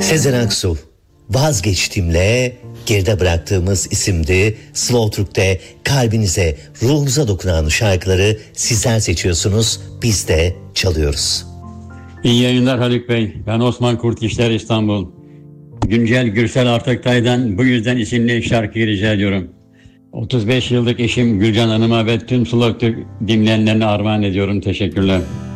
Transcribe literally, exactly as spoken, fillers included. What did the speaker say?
Sezen Aksu, Vazgeçtim'le geride bıraktığımız isimdi. Slow Türk'te kalbinize, ruhunuza dokunan şarkıları sizler seçiyorsunuz, biz de çalıyoruz. İyi yayınlar Haluk Bey. Ben Osman Kurtişler, İstanbul. Güncel Gürsel Artaktay'dan Bu Yüzden isimli şarkıyı rica ediyorum. otuz beş yıllık eşim Gülcan Hanım'a ve tüm Slow Türk dinleyenlerine armağan ediyorum. Teşekkürler.